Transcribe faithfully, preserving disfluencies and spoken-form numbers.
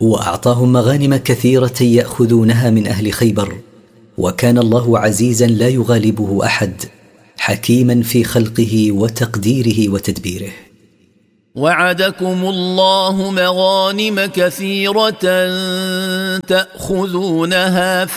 وأعطاهم مغانم كثيرة يأخذونها من أهل خيبر، وكان الله عزيزا لا يغالبه أحد، حكيما في خلقه وتقديره وتدبيره. وعدكم الله مغانم كثيرة تأخذونها